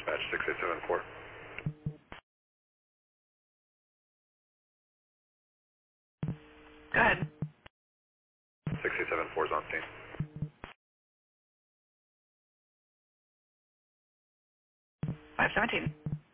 Dispatch 6874. Go ahead. 6874 is on scene. 517.